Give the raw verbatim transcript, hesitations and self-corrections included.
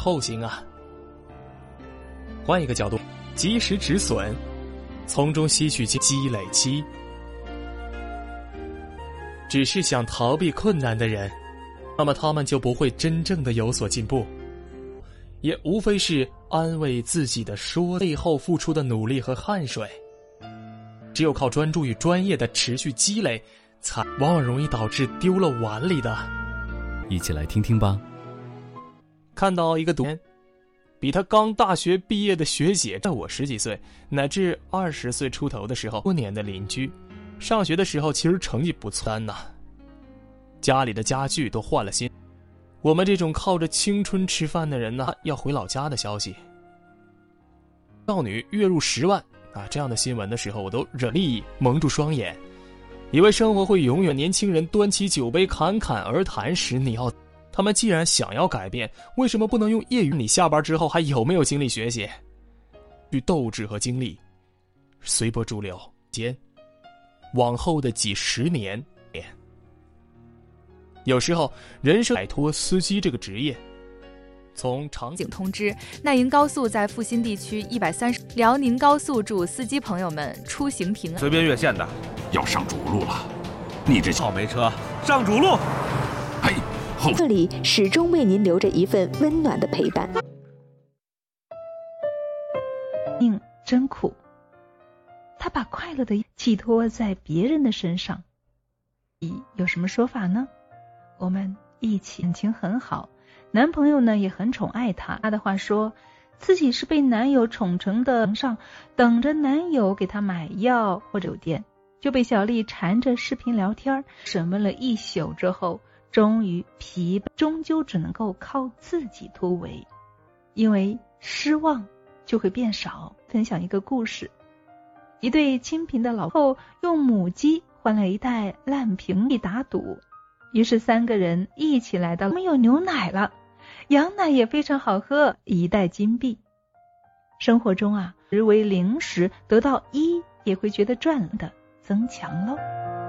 后行啊。换一个角度，及时止损，从中吸取积累期。只是想逃避困难的人，那么他们就不会真正的有所进步，也无非是安慰自己的说背后付出的努力和汗水。只有靠专注与专业的持续积累，才往往容易导致丢了碗里的。 一起来听听吧。 看到一个读比他刚大学毕业的学姐，在我十几岁乃至二十岁出头的时候，多年的邻居，上学的时候其实成绩不错呐，家里的家具都换了新。我们这种靠着青春吃饭的人呢，要回老家的消息。少女月入十万啊，这样的新闻的时候，我都忍力蒙住双眼，以为生活会永远。年轻人端起酒杯侃侃而谈时，你要他们既然想要改变，为什么不能用业余？你下班之后还有没有精力学习？去斗志和精力，随波逐流间。往后的几十年，有时候人生摆脱司机这个职业。从场景通知，奈银高速在阜新地区一百三十，辽宁高速祝司机朋友们出行平安。 随便越线的要上主路了，你这草莓车上主路。 嘿，后这里始终为您留着一份温暖的陪伴。 命真苦。他把快乐的寄托在别人的身上，有什么说法呢？我们一起感情很好，男朋友呢也很宠爱她。她的话说，自己是被男友宠成的上，等着男友给她买药或者酒店，就被小丽缠着视频聊天，审问了一宿之后，终于疲惫，终究只能够靠自己突围，因为失望就会变少。分享一个故事。一对清贫的老后用母鸡换了一袋烂瓶一打赌，于是三个人一起来到没有牛奶了，羊奶也非常好喝，一袋金币。生活中啊，实为零时得到一也会觉得赚的增强喽。